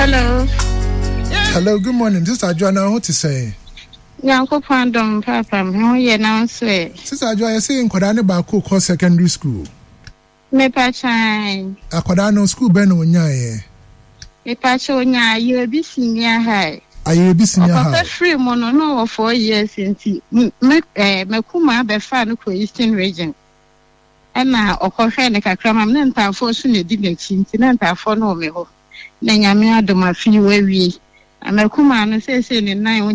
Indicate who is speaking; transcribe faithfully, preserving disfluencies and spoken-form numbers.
Speaker 1: Hello.
Speaker 2: Hello, good morning. Sister Joanna, what to say?
Speaker 1: Yanko Pandom, Papa, no, ye now say.
Speaker 2: Sister Joanna, you say in Kodane Baku Course Secondary School.
Speaker 1: Me Pachan.
Speaker 2: A Kodano School Ben Onyaye.
Speaker 1: Me Pachonya, you be senior high.
Speaker 2: Are you be senior high?
Speaker 1: Free mono no four years into me, eh, Mekuma, the fan of Eastern region. And now, Okohe, Kakram, and then I fortunately didn't seem to for no me. Then Yamia do my fee where we. And Mekuma, and say, in nine.